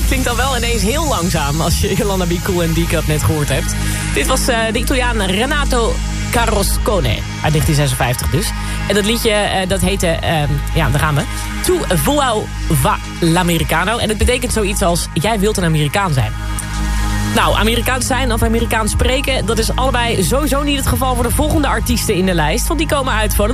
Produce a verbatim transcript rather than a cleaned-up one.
klinkt dan wel ineens heel langzaam als je Yolanda Be Cool en D-Cup net gehoord hebt. Dit was uh, de Italiaan Renato Caroscone uit negentien zesenvijftig dus. En dat liedje, uh, dat heette, uh, ja, daar gaan we. Tu vuoi va l'americano. En het betekent zoiets als, jij wilt een Amerikaan zijn. Nou, Amerikaans zijn of Amerikaans spreken, dat is allebei sowieso niet het geval voor de volgende artiesten in de lijst. Want die komen uit van